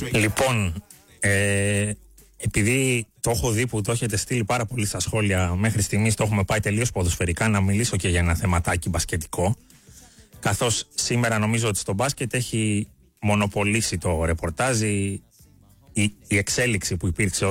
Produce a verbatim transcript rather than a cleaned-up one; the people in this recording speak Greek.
Λοιπόν, ε, επειδή το έχω δει που το έχετε στείλει πάρα πολύ στα σχόλια, μέχρι στιγμής το έχουμε πάει τελείως ποδοσφαιρικά, να μιλήσω και για ένα θεματάκι μπασκετικό. Καθώς σήμερα νομίζω ότι στο μπάσκετ έχει μονοπολίσει το ρεπορτάζ η, η, η εξέλιξη που υπήρξε